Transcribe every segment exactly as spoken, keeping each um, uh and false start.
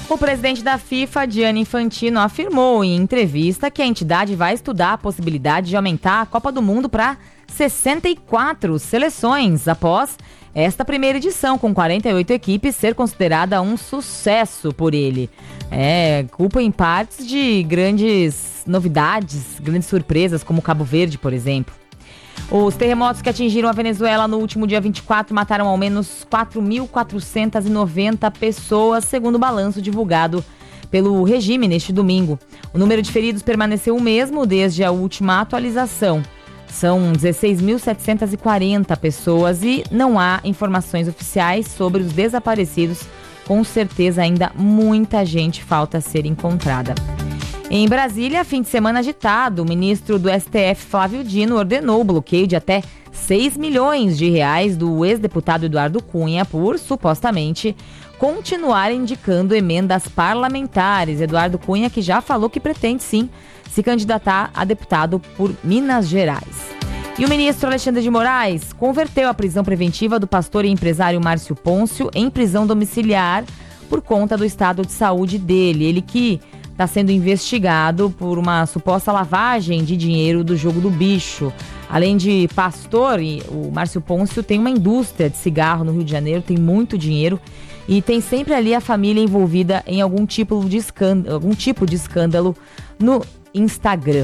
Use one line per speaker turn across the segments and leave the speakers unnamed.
O presidente da FIFA, Gianni Infantino, afirmou em entrevista que a entidade vai estudar a possibilidade de aumentar a Copa do Mundo para sessenta e quatro seleções, após esta primeira edição, com quarenta e oito equipes, ser considerada um sucesso por ele. É, culpa em partes de grandes novidades, grandes surpresas, como Cabo Verde, por exemplo. Os terremotos que atingiram a Venezuela no último dia vinte e quatro mataram ao menos quatro mil quatrocentas e noventa pessoas, segundo o balanço divulgado pelo regime neste domingo. O número de feridos permaneceu o mesmo desde a última atualização. São dezesseis mil setecentas e quarenta pessoas e não há informações oficiais sobre os desaparecidos. Com certeza ainda muita gente falta ser encontrada. Em Brasília, fim de semana agitado, o ministro do S T F, Flávio Dino, ordenou o bloqueio de até seis milhões de reais do ex-deputado Eduardo Cunha por, supostamente, continuar indicando emendas parlamentares. Eduardo Cunha, que já falou que pretende, sim, se candidatar a deputado por Minas Gerais. E o ministro Alexandre de Moraes converteu a prisão preventiva do pastor e empresário Márcio Pôncio em prisão domiciliar por conta do estado de saúde dele. Ele que está sendo investigado por uma suposta lavagem de dinheiro do jogo do bicho. Além de pastor, o Márcio Pôncio tem uma indústria de cigarro no Rio de Janeiro, tem muito dinheiro e tem sempre ali a família envolvida em algum tipo de escândalo, algum tipo de escândalo no Instagram.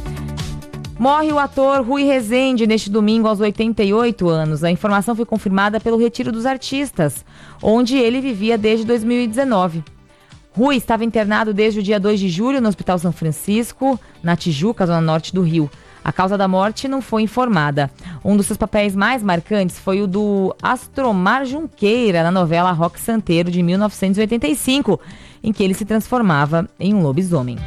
Morre o ator Rui Rezende neste domingo aos oitenta e oito anos. A informação foi confirmada pelo Retiro dos Artistas, onde ele vivia desde dois mil e dezenove. Rui estava internado desde o dia dois de julho no Hospital São Francisco, na Tijuca, zona norte do Rio. A causa da morte não foi informada. Um dos seus papéis mais marcantes foi o do Astromar Junqueira, na novela Roque Santeiro, de mil novecentos e oitenta e cinco, em que ele se transformava em um lobisomem.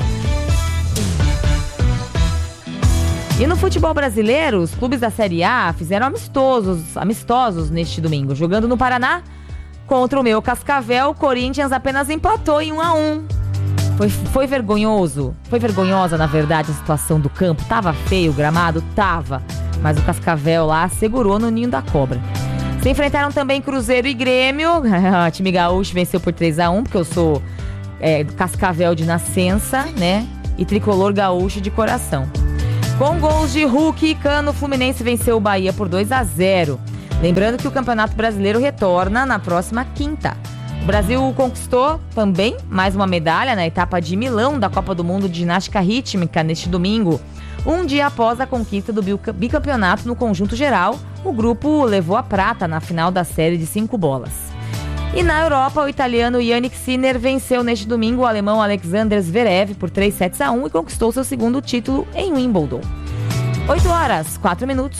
E no futebol brasileiro, os clubes da Série A fizeram amistosos, amistosos neste domingo. Jogando no Paraná, contra o meu Cascavel, o Corinthians apenas empatou em um a um. Foi, foi vergonhoso, foi vergonhosa, na verdade, a situação do campo. Tava feio o gramado? Tava. Mas o Cascavel lá segurou no ninho da cobra. Se enfrentaram também Cruzeiro e Grêmio. O time gaúcho venceu por três a um, porque eu sou é, Cascavel de nascença, né? E tricolor gaúcho de coração. Com gols de Hulk e Cano, o Fluminense venceu o Bahia por dois a zero. Lembrando que o Campeonato Brasileiro retorna na próxima quinta. O Brasil conquistou também mais uma medalha na etapa de Milão da Copa do Mundo de Ginástica Rítmica neste domingo. Um dia após a conquista do bicampeonato no conjunto geral, o grupo levou a prata na final da série de cinco bolas. E na Europa, o italiano Yannick Sinner venceu neste domingo o alemão Alexander Zverev por três sets a um e conquistou seu segundo título em Wimbledon. oito horas, quatro minutos.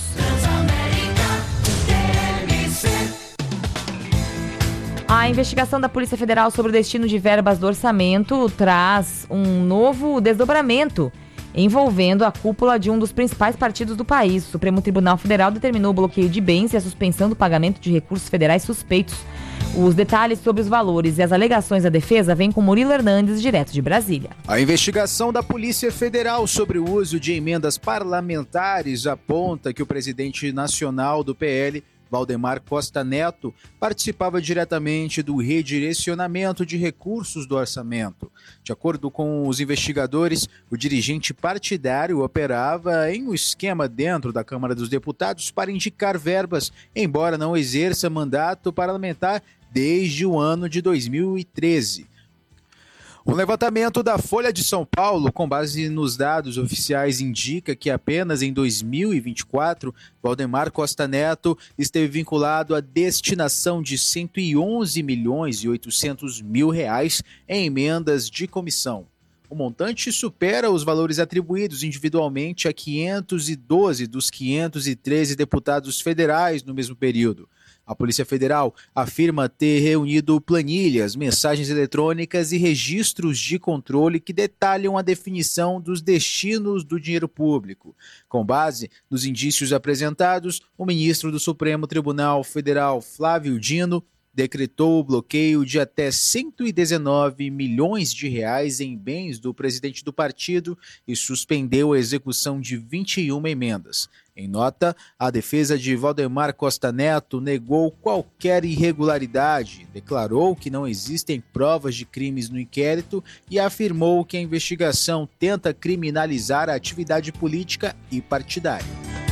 A investigação da Polícia Federal sobre o destino de verbas do orçamento traz um novo desdobramento envolvendo a cúpula de um dos principais partidos do país. O Supremo Tribunal Federal determinou o bloqueio de bens e a suspensão do pagamento de recursos federais suspeitos. Os detalhes sobre os valores e as alegações da defesa vêm com Murilo Hernandes, direto de Brasília.
A investigação da Polícia Federal sobre o uso de emendas parlamentares aponta que o presidente nacional do P L, Valdemar Costa Neto, participava diretamente do redirecionamento de recursos do orçamento. De acordo com os investigadores, o dirigente partidário operava em um esquema dentro da Câmara dos Deputados para indicar verbas, embora não exerça mandato parlamentar desde o ano de dois mil e treze. Um levantamento da Folha de São Paulo, com base nos dados oficiais, indica que apenas em dois mil e vinte e quatro, Valdemar Costa Neto esteve vinculado à destinação de cento e onze milhões e oitocentos mil reais em emendas de comissão. O montante supera os valores atribuídos individualmente a quinhentos e doze dos quinhentos e treze deputados federais no mesmo período. A Polícia Federal afirma ter reunido planilhas, mensagens eletrônicas e registros de controle que detalham a definição dos destinos do dinheiro público. Com base nos indícios apresentados, o ministro do Supremo Tribunal Federal, Flávio Dino, decretou o bloqueio de até cento e dezenove milhões de reais em bens do presidente do partido e suspendeu a execução de vinte e uma emendas. Em nota, a defesa de Valdemar Costa Neto negou qualquer irregularidade, declarou que não existem provas de crimes no inquérito e afirmou que a investigação tenta criminalizar a atividade política e partidária.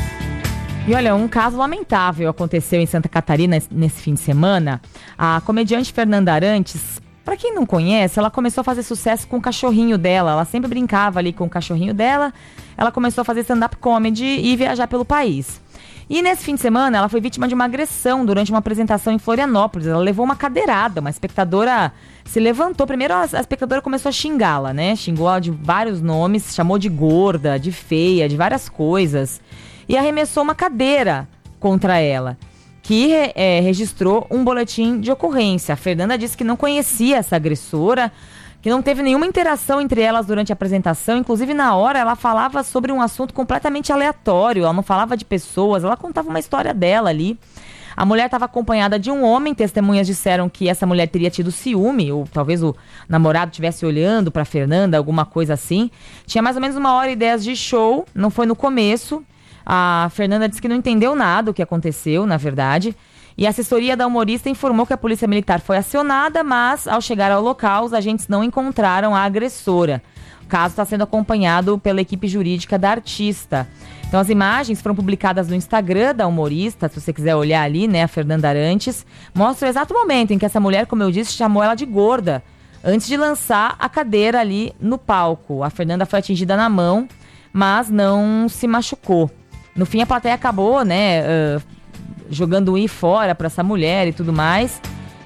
E olha, um caso lamentável aconteceu em Santa Catarina nesse fim de semana. A comediante Fernanda Arantes, para quem não conhece, ela começou a fazer sucesso com o cachorrinho dela. Ela sempre brincava ali com o cachorrinho dela. Ela começou a fazer stand-up comedy e viajar pelo país. E nesse fim de semana, ela foi vítima de uma agressão durante uma apresentação em Florianópolis. Ela levou uma cadeirada, uma espectadora se levantou. Primeiro, a espectadora começou a xingá-la, né? Xingou ela de vários nomes, chamou de gorda, de feia, de várias coisas. E arremessou uma cadeira contra ela, que é, registrou um boletim de ocorrência. A Fernanda disse que não conhecia essa agressora, que não teve nenhuma interação entre elas durante a apresentação. Inclusive, na hora, ela falava sobre um assunto completamente aleatório. Ela não falava de pessoas, ela contava uma história dela ali. A mulher estava acompanhada de um homem. Testemunhas disseram que essa mulher teria tido ciúme, ou talvez o namorado estivesse olhando para Fernanda, alguma coisa assim. Tinha mais ou menos uma hora e dez de show, não foi no começo. A Fernanda disse que não entendeu nada o que aconteceu, na verdade. E a assessoria da humorista informou que a polícia militar foi acionada, mas ao chegar ao local, os agentes não encontraram a agressora. O caso está sendo acompanhado pela equipe jurídica da artista. Então, as imagens foram publicadas no Instagram da humorista, se você quiser olhar ali, né, a Fernanda Arantes, mostra o exato momento em que essa mulher, como eu disse, chamou ela de gorda, antes de lançar a cadeira ali no palco. A Fernanda foi atingida na mão, mas não se machucou. No fim, a plateia acabou, né, uh, jogando o i fora para essa mulher e tudo mais.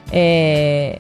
É...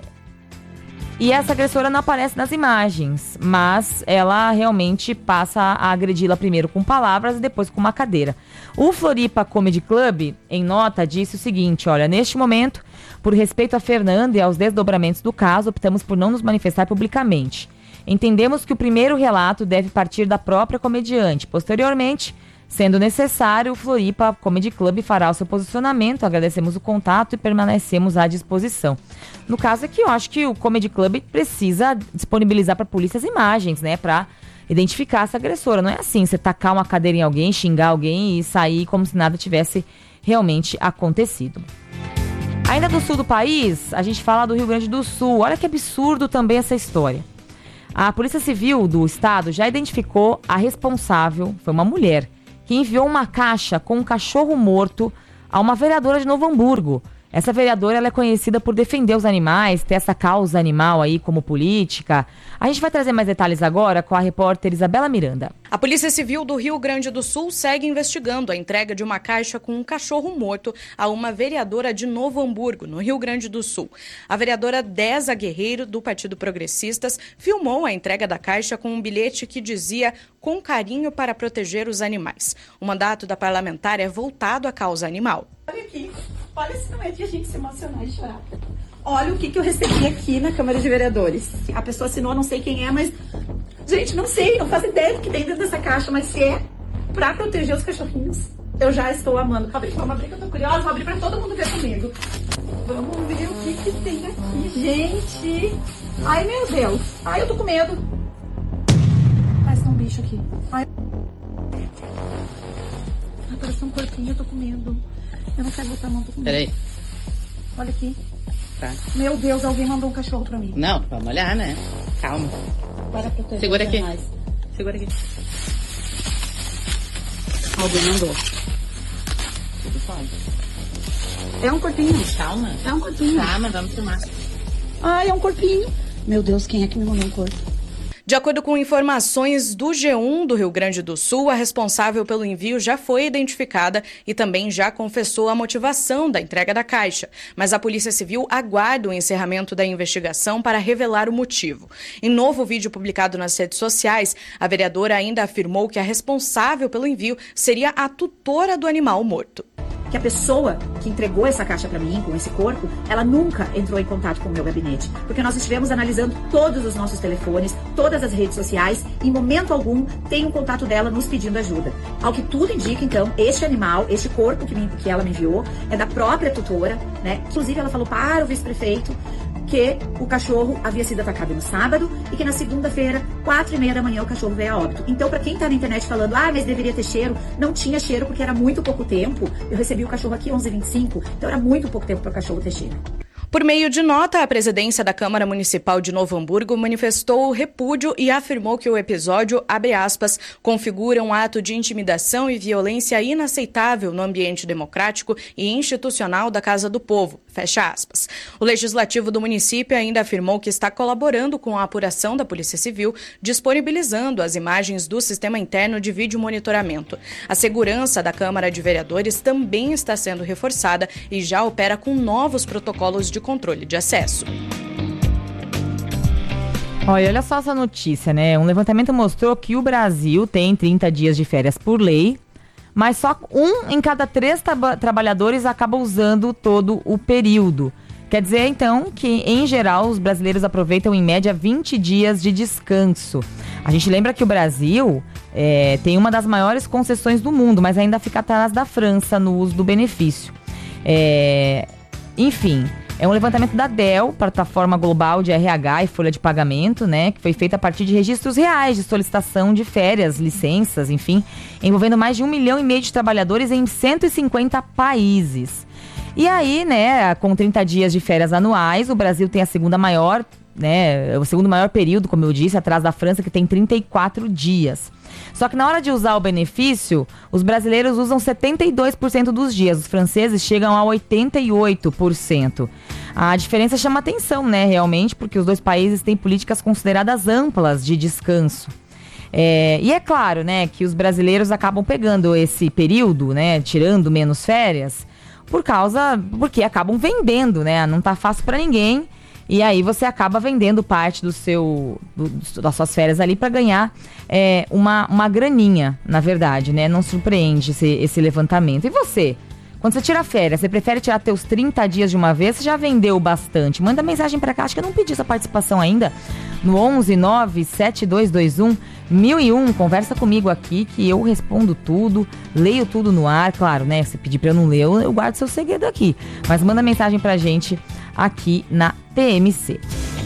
E essa agressora não aparece nas imagens, mas ela realmente passa a agredi-la primeiro com palavras e depois com uma cadeira. O Floripa Comedy Club, em nota, disse o seguinte: olha, neste momento, por respeito a Fernanda e aos desdobramentos do caso, optamos por não nos manifestar publicamente. Entendemos que o primeiro relato deve partir da própria comediante. Posteriormente, sendo necessário, o Floripa Comedy Club fará o seu posicionamento. Agradecemos o contato e permanecemos à disposição. No caso aqui, eu acho que o Comedy Club precisa disponibilizar para a polícia as imagens, né? Para identificar essa agressora. Não é assim, você tacar uma cadeira em alguém, xingar alguém e sair como se nada tivesse realmente acontecido. Ainda do sul do país, a gente fala do Rio Grande do Sul. Olha que absurdo também essa história. A Polícia Civil do estado já identificou a responsável, foi uma mulher, que enviou uma caixa com um cachorro morto a uma vereadora de Novo Hamburgo. Essa vereadora ela é conhecida por defender os animais, ter essa causa animal aí como política. A gente vai trazer mais detalhes agora com a repórter Isabela Miranda.
A Polícia Civil do Rio Grande do Sul segue investigando a entrega de uma caixa com um cachorro morto a uma vereadora de Novo Hamburgo, no Rio Grande do Sul. A vereadora Deza Guerreiro, do Partido Progressistas, filmou a entrega da caixa com um bilhete que dizia "com carinho para proteger os animais". O mandato da parlamentar é voltado à causa animal.
Olha aqui, olha se não é de a gente se emocionar e chorar. Olha o que, que eu recebi aqui na Câmara de Vereadores. A pessoa assinou, não sei quem é, mas... Gente, não sei, não faço ideia do que tem dentro dessa caixa, mas se é pra proteger os cachorrinhos, eu já estou amando. Vamos abrir que eu tô curiosa, vou abrir pra todo mundo ver comigo. Vamos ver o que, que tem aqui, gente. Ai, meu Deus. Ai, eu tô com medo. Parece um bicho aqui. Ai, Ai parece um corpinho, eu tô com medo. Eu não quero botar a mão, tô com medo.
Peraí.
Olha aqui.
Tá.
Meu Deus, alguém mandou um cachorro pra mim.
Não, vamos olhar, né? Calma.
Para proteger
Segura
os
aqui.
animais.
Segura aqui.
Alguém mandou.
Tudo pode.
É um corpinho.
Calma.
É um corpinho.
Calma, vamos filmar.
Ai, é um corpinho. Meu Deus, quem é que me mandou um corpo?
De acordo com informações do G um do Rio Grande do Sul, a responsável pelo envio já foi identificada e também já confessou a motivação da entrega da caixa. Mas a Polícia Civil aguarda o encerramento da investigação para revelar o motivo. Em novo vídeo publicado nas redes sociais, a vereadora ainda afirmou que a responsável pelo envio seria a tutora do animal morto.
que a pessoa que entregou essa caixa para mim, com esse corpo, ela nunca entrou em contato com o meu gabinete. Porque nós estivemos analisando todos os nossos telefones, todas as redes sociais, e em momento algum tem um contato dela nos pedindo ajuda. Ao que tudo indica, então, este animal, este corpo que, me, que ela me enviou, é da própria tutora, né? Inclusive ela falou para o vice-prefeito que o cachorro havia sido atacado no sábado e que na segunda-feira, quatro e meia da manhã, o cachorro veio a óbito. Então, para quem tá na internet falando, ah, mas deveria ter cheiro, não tinha cheiro porque era muito pouco tempo. Eu recebi o cachorro aqui onze e vinte e cinco, então era muito pouco tempo para o cachorro ter cheiro.
Por meio de nota, a presidência da Câmara Municipal de Novo Hamburgo manifestou repúdio e afirmou que o episódio, abre aspas, configura um ato de intimidação e violência inaceitável no ambiente democrático e institucional da Casa do Povo, fecha aspas. O legislativo do município ainda afirmou que está colaborando com a apuração da Polícia Civil, disponibilizando as imagens do sistema interno de vídeo monitoramento. A segurança da Câmara de Vereadores também está sendo reforçada e já opera com novos protocolos de controle de acesso.
Olha, olha só essa notícia, né? Um levantamento mostrou que o Brasil tem trinta dias de férias por lei, mas só um em cada três tra- trabalhadores acaba usando todo o período. Quer dizer, então, que, em geral, os brasileiros aproveitam, em média, vinte dias de descanso. A gente lembra que o Brasil é, tem uma das maiores concessões do mundo, mas ainda fica atrás da França no uso do benefício. É, enfim... É um levantamento da D E L, Plataforma Global de R H e Folha de Pagamento, né, que foi feito a partir de registros reais de solicitação de férias, licenças, enfim, envolvendo mais de um milhão e meio de trabalhadores em cento e cinquenta países. E aí, né, com trinta dias de férias anuais, o Brasil tem a segunda maior, né, o segundo maior período, como eu disse, atrás da França, que tem trinta e quatro dias. Só que na hora de usar o benefício, os brasileiros usam setenta e dois por cento dos dias, os franceses chegam a oitenta e oito por cento. A diferença chama atenção, né, realmente, porque os dois países têm políticas consideradas amplas de descanso. É, e é claro, né, que os brasileiros acabam pegando esse período, né, tirando menos férias, por causa, porque acabam vendendo, né, não tá fácil para ninguém. E aí você acaba vendendo parte do seu, do, das suas férias ali para ganhar é, uma, uma graninha, na verdade, né? Não surpreende esse, esse levantamento. E você? Quando você tira férias, você prefere tirar teus trinta dias de uma vez? Você já vendeu bastante? Manda mensagem para cá, acho que eu não pedi essa participação ainda. No onze nove sete dois dois um mil e um, conversa comigo aqui que eu respondo tudo, leio tudo no ar. Claro, né? Se pedir para eu não ler, eu guardo seu segredo aqui. Mas manda mensagem pra gente aqui na T M C.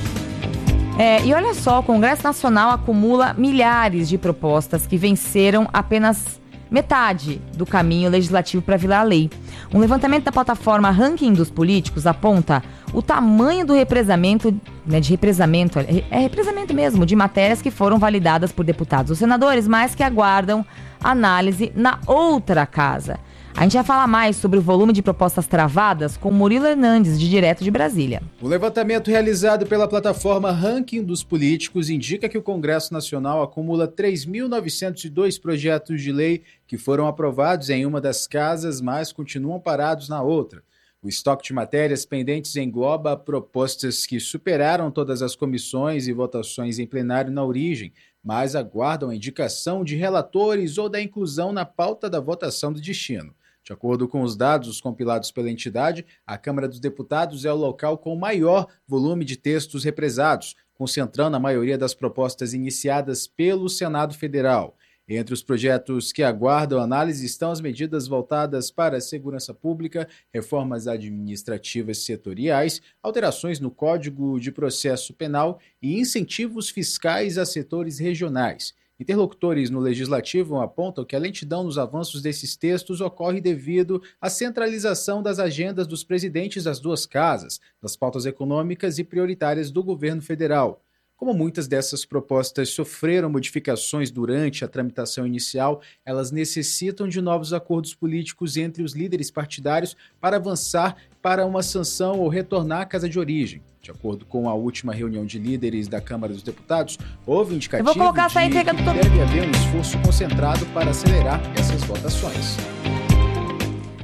É, e olha só, o Congresso Nacional acumula milhares de propostas que venceram apenas metade do caminho legislativo para virar lei. Um levantamento da plataforma Ranking dos Políticos aponta o tamanho do represamento, né, de represamento, é represamento mesmo, de matérias que foram validadas por deputados ou senadores, mas que aguardam análise na outra casa. A gente vai falar mais sobre o volume de propostas travadas com Murilo Hernandes, de direto de Brasília.
O levantamento realizado pela plataforma Ranking dos Políticos indica que o Congresso Nacional acumula três mil novecentos e dois projetos de lei que foram aprovados em uma das casas, mas continuam parados na outra. O estoque de matérias pendentes engloba propostas que superaram todas as comissões e votações em plenário na origem, mas aguardam a indicação de relatores ou da inclusão na pauta da votação do destino. De acordo com os dados compilados pela entidade, a Câmara dos Deputados é o local com maior volume de textos represados, concentrando a maioria das propostas iniciadas pelo Senado Federal. Entre os projetos que aguardam análise estão as medidas voltadas para a segurança pública, reformas administrativas setoriais, alterações no Código de Processo Penal e incentivos fiscais a setores regionais. Interlocutores no Legislativo apontam que a lentidão nos avanços desses textos ocorre devido à centralização das agendas dos presidentes das duas casas, das pautas econômicas e prioritárias do governo federal. Como muitas dessas propostas sofreram modificações durante a tramitação inicial, elas necessitam de novos acordos políticos entre os líderes partidários para avançar para uma sanção ou retornar à casa de origem. De acordo com a última reunião de líderes da Câmara dos Deputados, houve indicativo
Eu vou colocar
de
essa entrega do...
que deve haver um esforço concentrado para acelerar essas votações.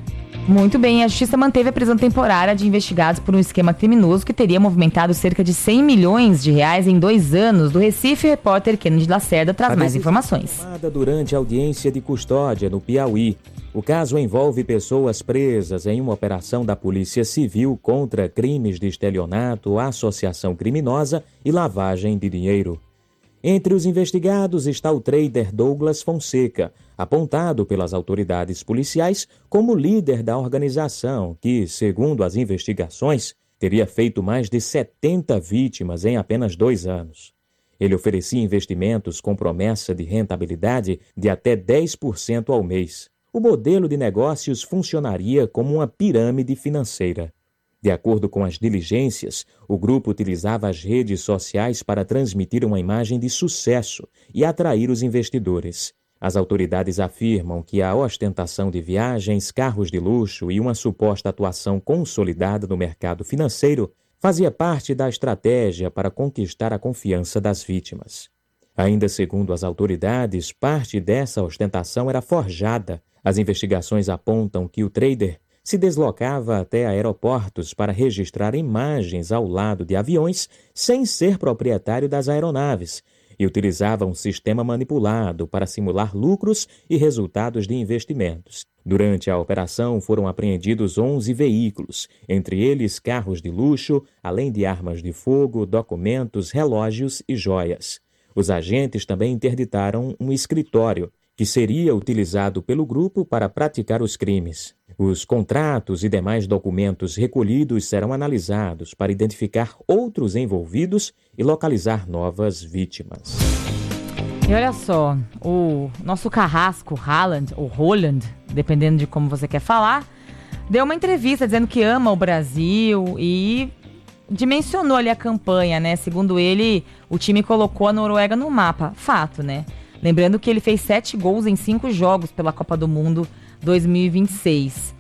Muito bem, a Justiça manteve a prisão temporária de investigados por um esquema criminoso que teria movimentado cerca de cem milhões de reais em dois anos. Do Recife, o repórter Kennedy Lacerda traz mais informações.
Durante a audiência de custódia no Piauí, o caso envolve pessoas presas em uma operação da Polícia Civil contra crimes de estelionato, associação criminosa e lavagem de dinheiro. Entre os investigados está o trader Douglas Fonseca, apontado pelas autoridades policiais como líder da organização, que, segundo as investigações, teria feito mais de setenta vítimas em apenas dois anos. Ele oferecia investimentos com promessa de rentabilidade de até dez por cento ao mês. O modelo de negócios funcionaria como uma pirâmide financeira. De acordo com as diligências, o grupo utilizava as redes sociais para transmitir uma imagem de sucesso e atrair os investidores. As autoridades afirmam que a ostentação de viagens, carros de luxo e uma suposta atuação consolidada no mercado financeiro fazia parte da estratégia para conquistar a confiança das vítimas. Ainda segundo as autoridades, parte dessa ostentação era forjada. As investigações apontam que o trader se deslocava até aeroportos para registrar imagens ao lado de aviões sem ser proprietário das aeronaves e utilizava um sistema manipulado para simular lucros e resultados de investimentos. Durante a operação foram apreendidos onze veículos, entre eles carros de luxo, além de armas de fogo, documentos, relógios e joias. Os agentes também interditaram um escritório, que seria utilizado pelo grupo para praticar os crimes. Os contratos e demais documentos recolhidos serão analisados para identificar outros envolvidos e localizar novas vítimas.
E olha só, o nosso carrasco Haaland, ou Holland, dependendo de como você quer falar, deu uma entrevista dizendo que ama o Brasil e dimensionou ali a campanha, né? Segundo ele, o time colocou a Noruega no mapa. Fato, né? Lembrando que ele fez sete gols em cinco jogos pela Copa do Mundo dois mil e vinte e seis.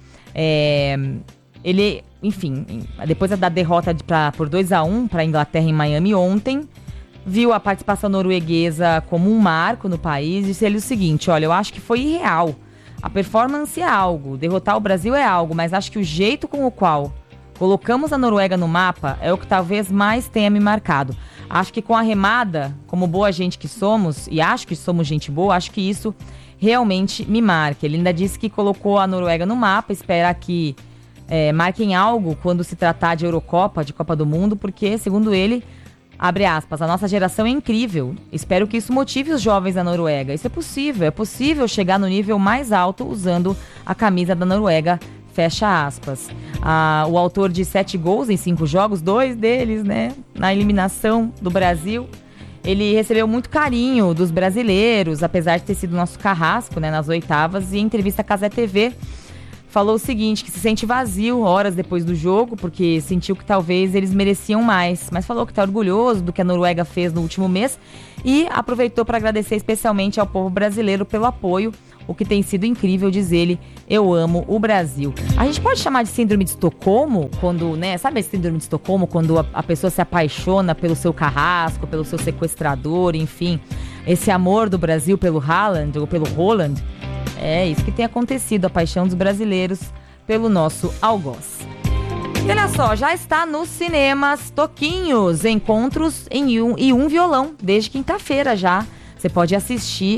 É, ele, enfim, depois da derrota de, pra, por dois a um para a Inglaterra em Miami ontem, viu a participação norueguesa como um marco no país e disse ele o seguinte: olha, eu acho que foi irreal. A performance é algo, derrotar o Brasil é algo, mas acho que o jeito com o qual colocamos a Noruega no mapa é o que talvez mais tenha me marcado. Acho que com a remada, como boa gente que somos, e acho que somos gente boa, acho que isso realmente me marca. Ele ainda disse que colocou a Noruega no mapa, espera que é, marquem algo quando se tratar de Eurocopa, de Copa do Mundo, porque, segundo ele, abre aspas, a nossa geração é incrível. Espero que isso motive os jovens da Noruega. Isso é possível, é possível chegar no nível mais alto usando a camisa da Noruega. Fecha aspas. Ah, o autor de sete gols em cinco jogos, dois deles, né, na eliminação do Brasil, ele recebeu muito carinho dos brasileiros, apesar de ter sido nosso carrasco, né, nas oitavas. E em entrevista à Cazé T V, falou o seguinte, que se sente vazio horas depois do jogo, porque sentiu que talvez eles mereciam mais. Mas falou que está orgulhoso do que a Noruega fez no último mês e aproveitou para agradecer especialmente ao povo brasileiro pelo apoio, o que tem sido incrível, diz ele, eu amo o Brasil. A gente pode chamar de síndrome de Estocolmo, quando, né, sabe a síndrome de Estocolmo, quando a, a pessoa se apaixona pelo seu carrasco, pelo seu sequestrador, enfim, esse amor do Brasil pelo Haaland, ou pelo Holland, é isso que tem acontecido, a paixão dos brasileiros pelo nosso algoz. E olha só, já está nos cinemas Toquinhos, Encontros em um, e um Violão, desde quinta-feira já, você pode assistir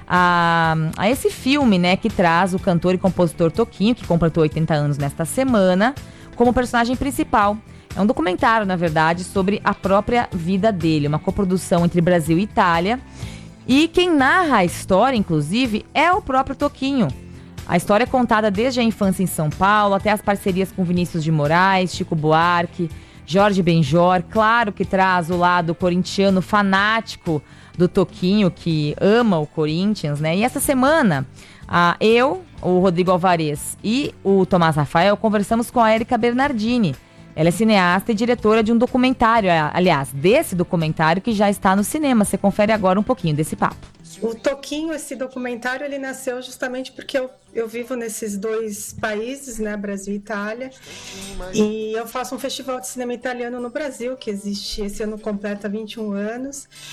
A, a esse filme, né, que traz o cantor e compositor Toquinho, que completou oitenta anos nesta semana, como personagem principal. É um documentário, na verdade, sobre a própria vida dele, uma coprodução entre Brasil e Itália. E quem narra a história, inclusive, é o próprio Toquinho. A história é contada desde a infância em São Paulo até as parcerias com Vinícius de Moraes, Chico Buarque, Jorge Benjor. Claro que traz o lado corintiano fanático do Toquinho, que ama o Corinthians, né? E essa semana, ah, eu, o Rodrigo Alvarez e o Tomás Rafael conversamos com a Érica Bernardini. Ela é cineasta e diretora de um documentário, aliás, desse documentário que já está no cinema. Você confere agora um pouquinho desse papo.
O Toquinho, esse documentário, ele nasceu justamente porque eu, eu vivo nesses dois países, né, Brasil e Itália, e eu faço um festival de cinema italiano no Brasil, que existe, esse ano completa vinte e um anos,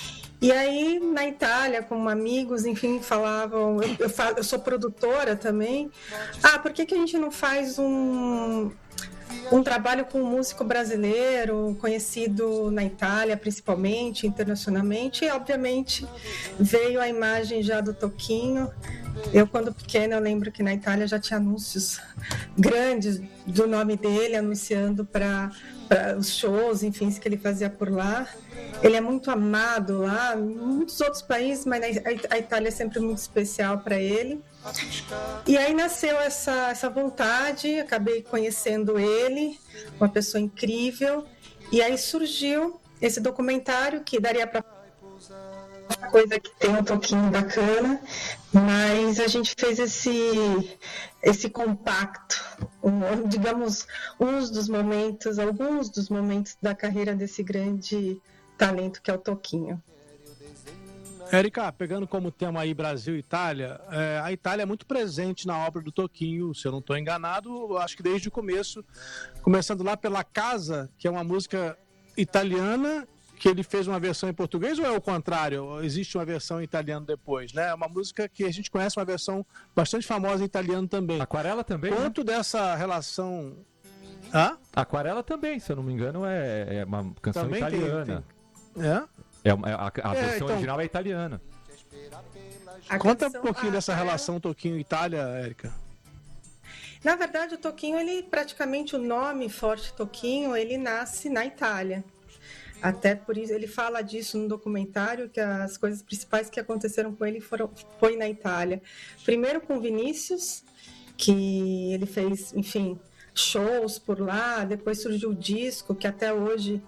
E aí, na Itália, com amigos, enfim, falavam... Eu, eu, falo, eu sou produtora também. Ah, por que, que a gente não faz um, um trabalho com um músico brasileiro, conhecido na Itália, principalmente, internacionalmente? E, obviamente, veio a imagem já do Toquinho. Eu, quando pequena, eu lembro que na Itália já tinha anúncios grandes do nome dele, anunciando para os shows, enfim, que ele fazia por lá. Ele é muito amado lá, em muitos outros países, mas a Itália é sempre muito especial para ele. E aí nasceu essa, essa vontade, acabei conhecendo ele, uma pessoa incrível, e aí surgiu esse documentário que daria para coisa que tem um toquinho bacana, mas a gente fez esse, esse compacto, um, digamos, uns dos momentos, alguns dos momentos da carreira desse grande talento que é o Toquinho.
Érica, pegando como tema aí Brasil e Itália, é, a Itália é muito presente na obra do Toquinho, se eu não estou enganado, acho que desde o começo, começando lá pela Casa, que é uma música italiana, que ele fez uma versão em português, ou é o contrário? Existe uma versão em italiano depois, né? É uma música que a gente conhece, uma versão bastante famosa em italiano também.
Aquarela também,
Quanto né? dessa relação... Hã?
Aquarela também, se eu não me engano, é, é uma canção também italiana.
Tem, tem... É?
É, a, a
é,
versão
então...
original é italiana.
A
Conta
canção,
um pouquinho
a,
dessa
a...
relação Toquinho-Itália, Érica.
Na verdade, o Toquinho, ele praticamente o nome Forte Toquinho, ele nasce na Itália. Até por isso, ele fala disso no documentário, que as coisas principais que aconteceram com ele foram, foi na Itália. Primeiro com Vinícius, que ele fez, enfim, shows por lá, depois surgiu o disco, que até hoje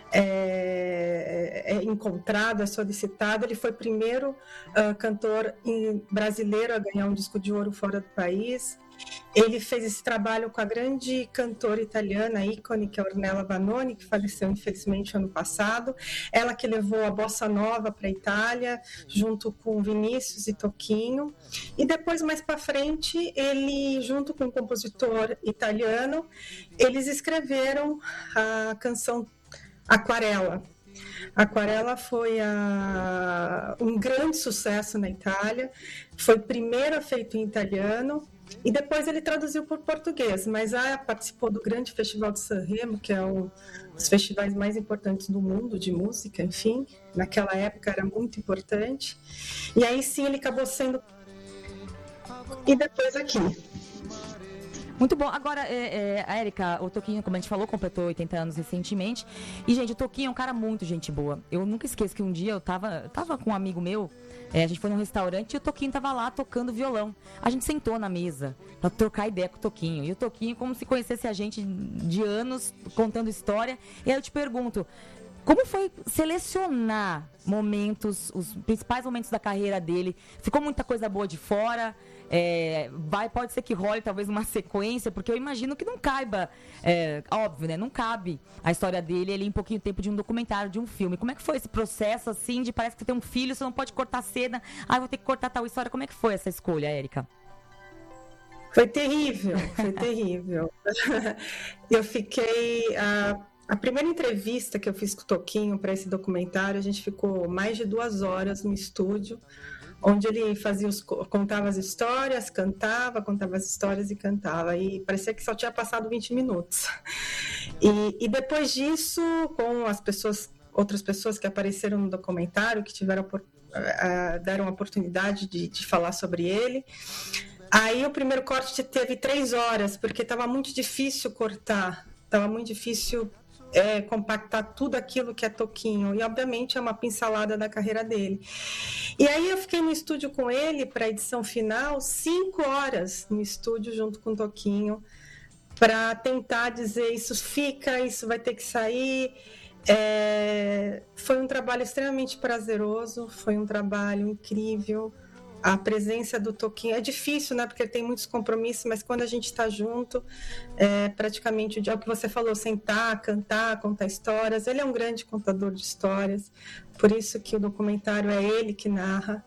é, é encontrado, é solicitado. Ele foi o primeiro uh, cantor em, brasileiro a ganhar um disco de ouro fora do país. Ele fez esse trabalho com a grande cantora italiana, ícone, que é a Ornella Vanoni, que faleceu infelizmente ano passado. Ela que levou a bossa nova para a Itália, junto com Vinícius e Toquinho. E depois, mais para frente, ele, junto com um compositor italiano, eles escreveram a canção Aquarela. Aquarela foi a, um grande sucesso na Itália, foi primeiro feito em italiano, e depois ele traduziu por português, mas ah, participou do grande Festival de Sanremo, que é um dos festivais mais importantes do mundo de música, enfim, naquela época era muito importante. E aí sim ele acabou sendo... E depois aqui.
Muito bom. Agora, é, é, a Érica, o Toquinho, como a gente falou, completou oitenta anos recentemente. E, gente, o Toquinho é um cara muito gente boa. Eu nunca esqueço que um dia eu tava, tava com um amigo meu, é, a gente foi num restaurante e o Toquinho tava lá tocando violão. A gente sentou na mesa pra trocar ideia com o Toquinho. E o Toquinho, como se conhecesse a gente de anos, contando história. E aí eu te pergunto, como foi selecionar momentos, os principais momentos da carreira dele? Ficou muita coisa boa de fora? É, vai, pode ser que role talvez uma sequência, porque eu imagino que não caiba, é, óbvio, né? Não cabe a história dele ali em pouquinho tempo de um documentário, de um filme. Como é que foi esse processo, assim, de parece que você tem um filho, você não pode cortar cena, ah, vou ter que cortar tal história. Como é que foi essa escolha, Érica?
Foi terrível, foi terrível. Eu fiquei... Uh... A primeira entrevista que eu fiz com o Toquinho para esse documentário, a gente ficou mais de duas horas no estúdio, onde ele fazia os, contava as histórias, cantava, contava as histórias e cantava. E parecia que só tinha passado vinte minutos. E, e depois disso, com as pessoas, outras pessoas que apareceram no documentário, que tiveram uh, deram a oportunidade de, de falar sobre ele, aí o primeiro corte teve três horas, porque estava muito difícil cortar, estava muito difícil... É, compactar tudo aquilo que é Toquinho, e obviamente é uma pincelada da carreira dele. E aí eu fiquei no estúdio com ele para a edição final, cinco horas no estúdio junto com o Toquinho, para tentar dizer isso fica, isso vai ter que sair. É, foi um trabalho extremamente prazeroso, foi um trabalho incrível. A presença do Toquinho é difícil, né? Porque ele tem muitos compromissos, mas quando a gente está junto, é praticamente o que você falou, sentar, cantar, contar histórias. Ele é um grande contador de histórias, por isso que o documentário é ele que narra,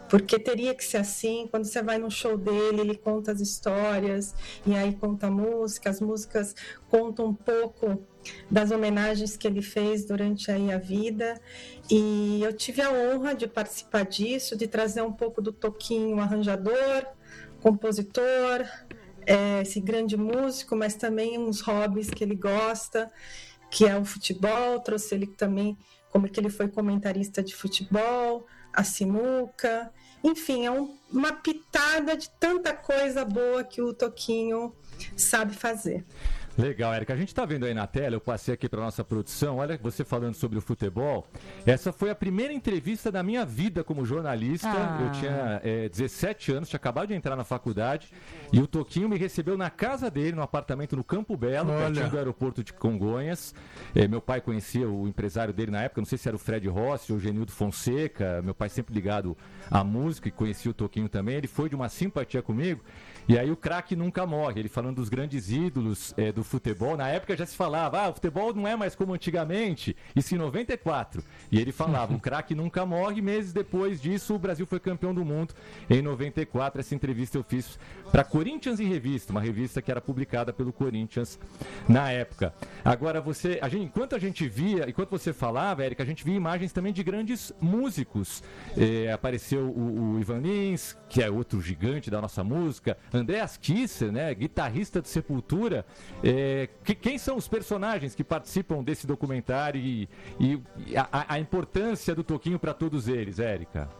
porque teria que ser assim. Quando você vai num show dele, ele conta as histórias, e aí conta a música, as músicas contam um pouco das homenagens que ele fez durante aí a vida, e eu tive a honra de participar disso, de trazer um pouco do Toquinho arranjador, compositor, é, esse grande músico, mas também uns hobbies que ele gosta, que é o futebol. Trouxe ele também, como que ele foi comentarista de futebol, a sinuca, enfim, é um, uma pitada de tanta coisa boa que o Toquinho sabe fazer.
Legal, Érica. A gente tá vendo aí na tela, eu passei aqui para nossa produção, olha você falando sobre o futebol. Essa foi a primeira entrevista da minha vida como jornalista. Ah. Eu tinha é, dezessete anos, tinha acabado de entrar na faculdade, e o Toquinho me recebeu na casa dele, no apartamento no Campo Belo, pertinho do aeroporto de Congonhas. É, meu pai conhecia o empresário dele na época, não sei se era o Fred Rossi ou o Genildo Fonseca, meu pai sempre ligado à música e conhecia o Toquinho também. Ele foi de uma simpatia comigo. E aí o craque nunca morre, ele falando dos grandes ídolos é, do futebol. Na época já se falava, ah, o futebol não é mais como antigamente, isso em noventa e quatro. E ele falava, o craque nunca morre. Meses depois disso, o Brasil foi campeão do mundo em noventa e quatro. Essa entrevista eu fiz para Corinthians em Revista, uma revista que era publicada pelo Corinthians na época. Agora, você, a gente, enquanto a gente via, enquanto você falava, Érica, a gente via imagens também de grandes músicos. É, apareceu o, o Ivan Lins, que é outro gigante da nossa música, Andreas Kisser, né, guitarrista de Sepultura. É, que, quem são os personagens que participam desse documentário e, e a, a importância do Toquinho para todos eles, Érica?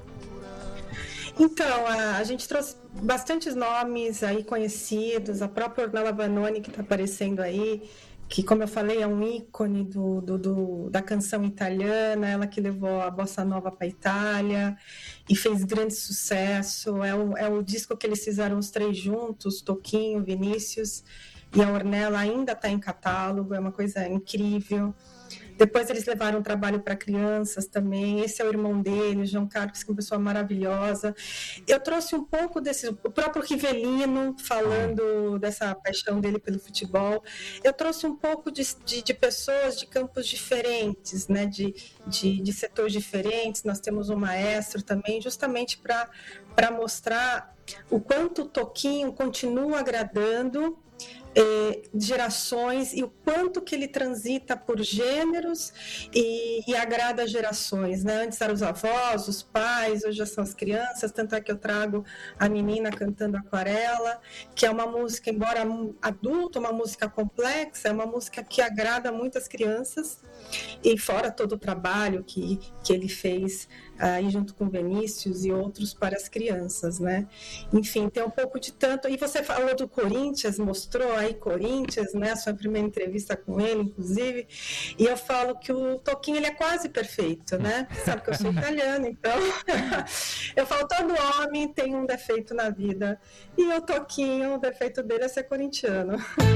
Então, a, a gente trouxe bastantes nomes aí conhecidos, a própria Ornella Vanoni, que está aparecendo aí, que, como eu falei, é um ícone do, do, do, da canção italiana, ela que levou a bossa nova para a Itália e fez grande sucesso. É o, é o disco que eles fizeram os três juntos, Toquinho, Vinícius e a Ornella, ainda está em catálogo, é uma coisa incrível. Depois eles levaram trabalho para crianças também. Esse é o irmão dele, João Carlos, que é uma pessoa maravilhosa. Eu trouxe um pouco desse, o próprio Rivelino, falando dessa paixão dele pelo futebol. Eu trouxe um pouco de, de, de pessoas de campos diferentes, né? de, de, de setores diferentes. Nós temos um maestro também, justamente para para mostrar o quanto o Toquinho continua agradando Eh, gerações e o quanto que ele transita por gêneros e, e agrada gerações, né? Antes eram os avós, os pais, hoje já são as crianças, tanto é que eu trago a menina cantando Aquarela, que é uma música, embora adulta, uma música complexa, é uma música que agrada muitas crianças, e fora todo o trabalho que, que ele fez aí junto com Vinícius e outros para as crianças, né? Enfim, tem um pouco de tanto. E você falou do Corinthians, mostrou aí Corinthians, né? A sua primeira entrevista com ele, inclusive. E eu falo que o Toquinho, ele é quase perfeito, né? Sabe que eu sou italiana, então eu falo, todo homem tem um defeito na vida. E o Toquinho, o defeito dele é ser corintiano.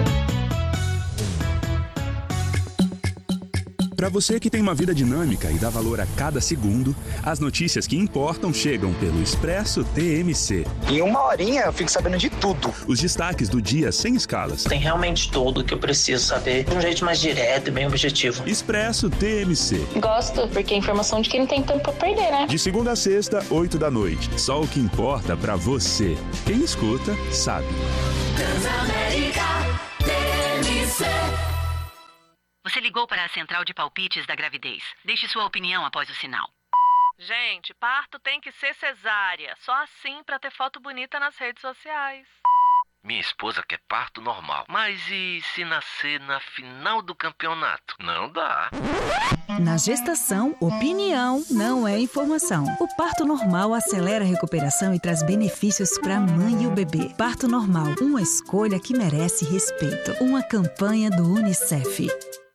Para você que tem uma vida dinâmica e dá valor a cada segundo, as notícias que importam chegam pelo Expresso T M C.
Em uma horinha eu fico sabendo de tudo.
Os destaques do dia sem escalas.
Tem realmente tudo o que eu preciso saber de um jeito mais direto e bem objetivo.
Expresso T M C.
Gosto, porque é informação de quem não tem tempo pra perder, né?
De segunda a sexta, oito da noite. Só o que importa pra você. Quem escuta, sabe.
Transamérica T M C. Você ligou para a central de palpites da gravidez. Deixe sua opinião após o sinal.
Gente, parto tem que ser cesárea. Só assim para ter foto bonita nas redes sociais.
Minha esposa quer parto normal. Mas e se nascer na final do campeonato? Não dá.
Na gestação, opinião não é informação. O parto normal acelera a recuperação e traz benefícios para a mãe e o bebê. Parto normal, uma escolha que merece respeito. Uma campanha do Unicef.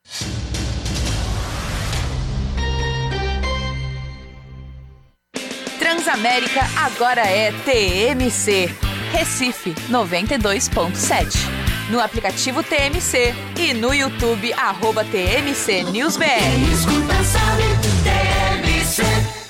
Transamérica agora é T M C. Recife noventa e dois ponto sete. No aplicativo T M C e no YouTube, arroba T M C News B R.
Quem escuta sabe, T M C.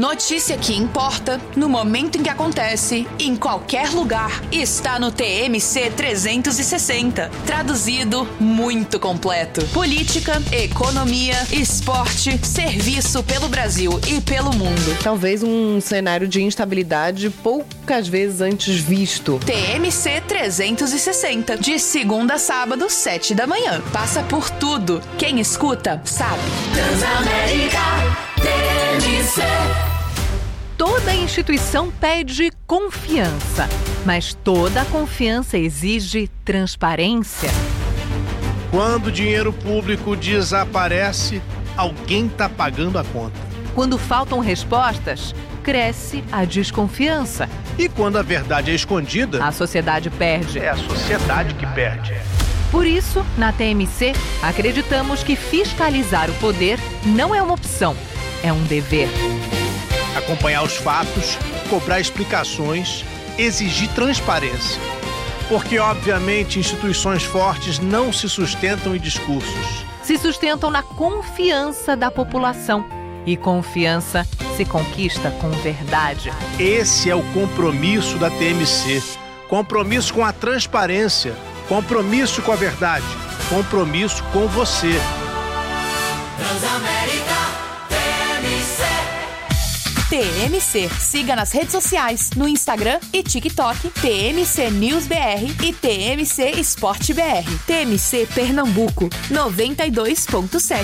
Notícia que importa, no momento em que acontece, em qualquer lugar, está no T M C trezentos e sessenta. Traduzido, muito completo. Política, economia, esporte, serviço pelo Brasil e pelo mundo.
Talvez um cenário de instabilidade poucas vezes antes visto.
T M C trezentos e sessenta, de segunda a sábado, sete da manhã. Passa por tudo. Quem escuta, sabe.
Transamérica T M C.
Toda instituição pede confiança, mas toda confiança exige transparência.
Quando o dinheiro público desaparece, alguém está pagando a conta.
Quando faltam respostas, cresce a desconfiança.
E quando a verdade é escondida,
a sociedade perde.
É a sociedade que perde.
Por isso, na T M C, acreditamos que fiscalizar o poder não é uma opção, é um dever.
Acompanhar os fatos, cobrar explicações, exigir transparência. Porque, obviamente, instituições fortes não se sustentam em discursos.
Se sustentam na confiança da população. E confiança se conquista com verdade.
Esse é o compromisso da T M C. Compromisso com a transparência. Compromisso com a verdade. Compromisso com você.
Transamérica T M C.
T M C. Siga nas redes sociais, no Instagram e TikTok, T M C News B R e T M C Esporte B R. T M C Pernambuco, noventa e dois ponto sete.